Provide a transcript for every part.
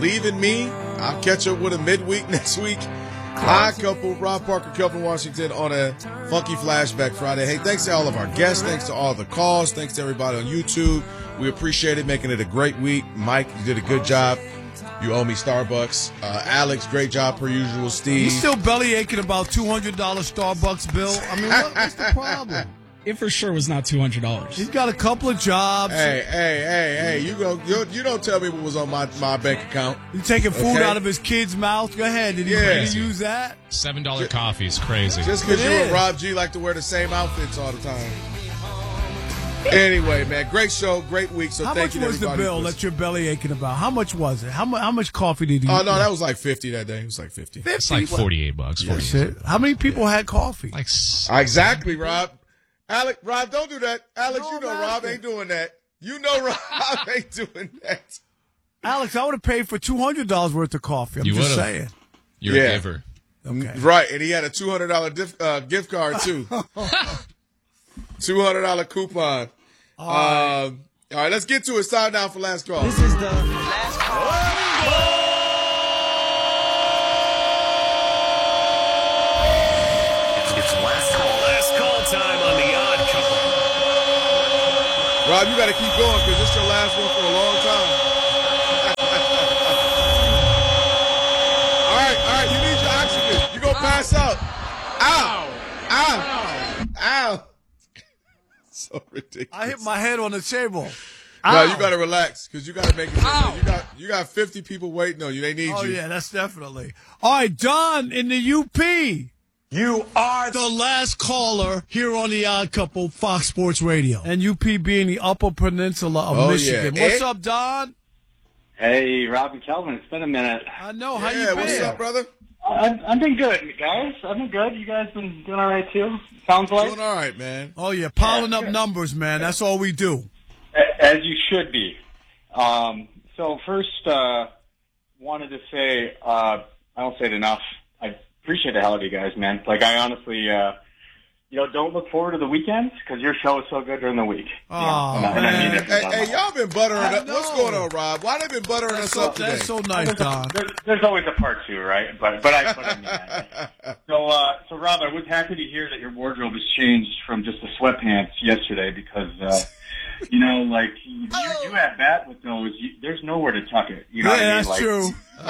believe in me. I'll catch up with a midweek next week. Odd Couple, Rob Parker, Kelvin Washington on a Funky Flashback Friday. Hey, thanks to all of our guests. Thanks to all the calls. Thanks to everybody on YouTube. We appreciate it, making it a great week. Mike, you did a good job. You owe me Starbucks. Alex, great job per usual. Steve. You still belly aching about $200 Starbucks bill? I mean, what's the problem? It for sure was not $200. He's got a couple of jobs. Hey! You don't tell me what was on my bank account. You taking food out of his kid's mouth? Go ahead. Did he use that? $7 coffee is crazy. Just because you and Rob G like to wear the same outfits all the time. Anyway, man, great show, great week. So thank you to everybody. How much was the bill that you're belly aching about? How much was it? How much coffee did you? Oh no, that was like 50 that day. It was like 50. It's like $48. That's it. How many people had coffee? Like exactly, Rob. Rob, don't do that. Alex, you know Rob ain't doing that. You know Rob ain't doing that. Alex, I would have paid for $200 worth of coffee. I'm just saying. You're a giver. Okay. Right, and he had a $200 gift card too. $200 coupon. All right, let's get to it. It's time now for last call. This is the last call. It's last call time on the Odd Couple. Rob, you got to keep going because this is your last one for a long time. All right, you need your oxygen. You're going to pass out. Ow. So ridiculous. I hit my head on the table. No, you got to relax because you got to make it. You got 50 people waiting on you. They need you. Oh, yeah, that's definitely. All right, Don in the UP. You are the last caller here on the Odd Couple, Fox Sports Radio. And UP being the Upper Peninsula of Michigan. Yeah. What's up, Don? Hey, Rob and Kelvin, it's been a minute. I know. How you been? What's up, brother? I've been good, guys. I've been good. You guys been doing all right, too? Sounds like? Doing all right, man. Oh, yeah, piling up numbers, man. That's all we do. As you should be. So first, wanted to say, I don't say it enough. I appreciate the hell out of you guys, man. Like, I honestly, don't look forward to the weekends because your show is so good during the week. Oh, man. Hey, y'all been buttering up. What's going on, Rob? Why they been buttering us up today? That's so nice, Don. There's always a part two, right? But I mean that. So Rob, I was happy to hear that your wardrobe has changed from just the sweatpants yesterday because, you at bat with those, there's nowhere to tuck it. You know what I mean? That's true.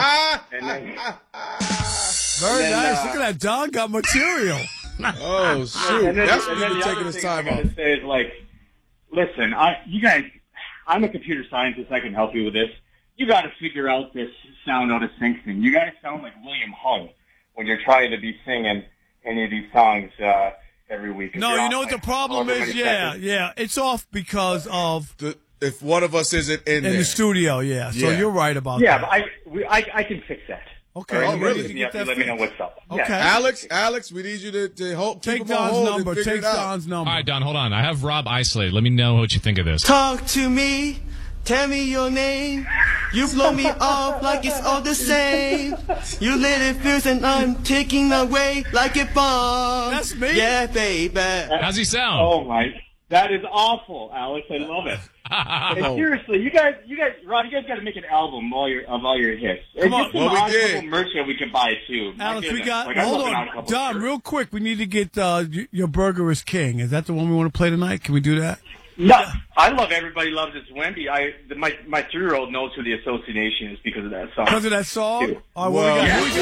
Very nice. Look at that. Don got material. Oh, shoot. That's what you've been taking his time off. I gotta say is listen, I'm a computer scientist. I can help you with this. You got to figure out this sound out of sync thing. You got to sound like William Hung when you're trying to be singing any of these songs every week. No, you know what the problem is? Yeah. It's off because of if one of us isn't in the studio. Yeah. So you're right about that. Yeah, but I can fix that. Okay. Oh, really? Let me know what's up. Okay. Yeah. Alex, we need you to hold. Take Don's number. Take Don's number. All right, Don, hold on. I have Rob isolated. Let me know what you think of this. Talk to me. Tell me your name. You blow me off like it's all the same. You lit it fierce and I'm taking away like a bomb. That's me. Yeah, baby. How's he sound? Oh my, that is awful, Alex. I love it. And seriously, you guys, Rob, you guys got to make an album of all your hits. Come on, we did. Merch that we can buy too. Alex, we got. Hold on, Don. Real quick, we need to get Your Burger is King. Is that the one we want to play tonight? Can we do that? No, I love Everybody Loves It's Wendy. My 3-year-old knows who the Association is because of that song. Because of that song? Dude. All right, what we got?